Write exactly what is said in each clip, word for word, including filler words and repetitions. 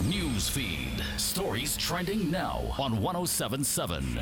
News feed. Stories trending now on one oh seven point seven.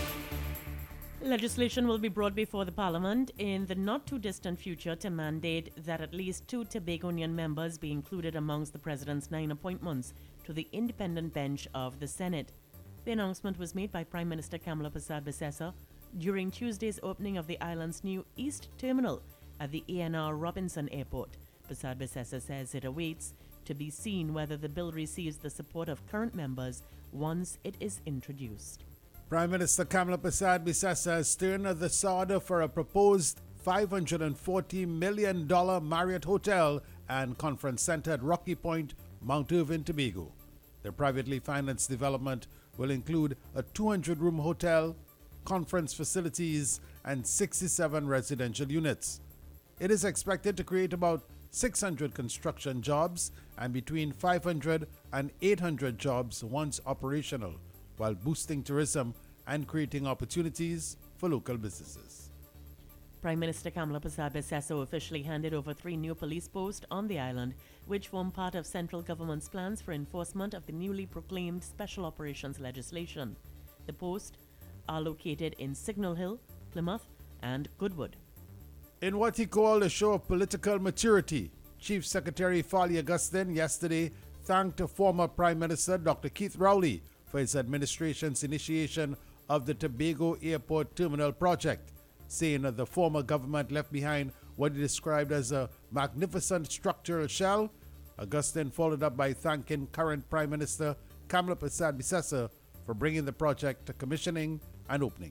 Legislation will be brought before the Parliament in the not-too-distant future to mandate that at least two Tobagonian members be included amongst the President's nine appointments to the independent bench of the Senate. The announcement was made by Prime Minister Kamla Persad-Bissessar during Tuesday's opening of the island's new East Terminal at the A N R Robinson Airport. Persad-Bissessar says it awaits to be seen whether the bill receives the support of current members once it is introduced. Prime Minister Kamla Persad-Bissessar has turned the sod for a proposed five hundred forty million dollars Marriott Hotel and Conference Center at Rocky Point, Mount Irvin, Tobago. The privately financed development will include a two hundred room hotel, conference facilities, and sixty-seven residential units. It is expected to create about six hundred construction jobs and between five hundred and eight hundred jobs once operational, while boosting tourism and creating opportunities for local businesses. Prime Minister Kamla Persad-Bissessar officially handed over three new police posts on the island, which form part of central government's plans for enforcement of the newly proclaimed Special Operations legislation. The posts are located in Signal Hill, Plymouth, and Goodwood. In what he called a show of political maturity, Chief Secretary Foley Augustine yesterday thanked former Prime Minister Doctor Keith Rowley for his administration's initiation of the Tobago Airport Terminal project, saying that the former government left behind what he described as a magnificent structural shell. Augustine followed up by thanking current Prime Minister Kamla Persad-Bissessar for bringing the project to commissioning and opening.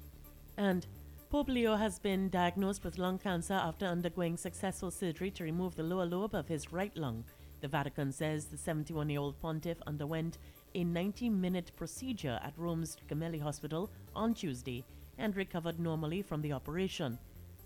And Pope Leo has been diagnosed with lung cancer after undergoing successful surgery to remove the lower lobe of his right lung. The Vatican says the seventy-one-year-old pontiff underwent a ninety-minute procedure at Rome's Gemelli Hospital on Tuesday and recovered normally from the operation.